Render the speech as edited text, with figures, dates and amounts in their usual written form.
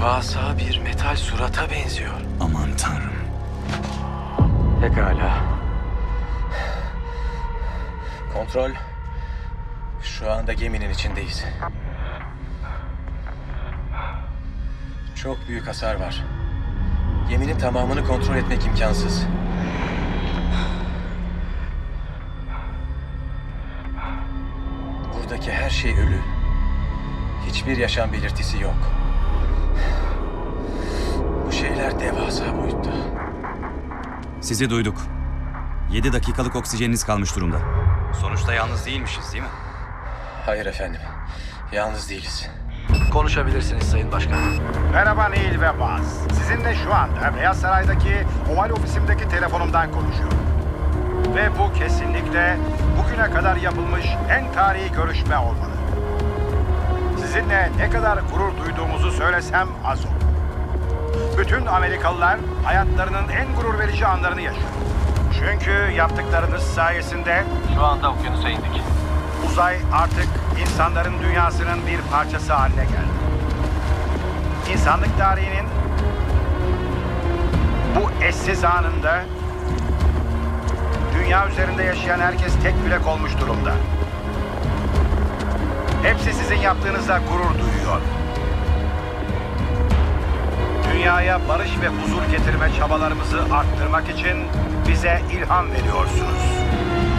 Devasa bir metal surata benziyor. Aman tanrım. Pekala. Kontrol. Şu anda geminin içindeyiz. Çok büyük hasar var. Geminin tamamını kontrol etmek imkansız. Buradaki her şey ölü. Hiçbir yaşam belirtisi yok. Bu şeyler devasa boyutta. Sizi duyduk. 7 dakikalık oksijeniniz kalmış durumda. Sonuçta yalnız değilmişiz, değil mi? Hayır efendim. Yalnız değiliz. Konuşabilirsiniz Sayın Başkan. Merhaba Neil ve Baz. Sizinle şu anda Beyaz Saray'daki oval ofisimdeki telefonumdan konuşuyorum. Ve bu kesinlikle bugüne kadar yapılmış en tarihi görüşme olmalı. Sizinle ne kadar gurur duyduğumuzu söylesem az olur. Bütün Amerikalılar hayatlarının en gurur verici anlarını yaşıyor. Çünkü yaptıklarınız sayesinde Şu anda okyanusa indik. uzay artık insanların dünyasının bir parçası haline geldi. İnsanlık tarihinin bu eşsiz anında dünya üzerinde yaşayan herkes tek yürek olmuş durumda. Hepsi sizin yaptığınızla gurur duyuyor. Dünyaya barış ve huzur getirme çabalarımızı arttırmak için bize ilham veriyorsunuz.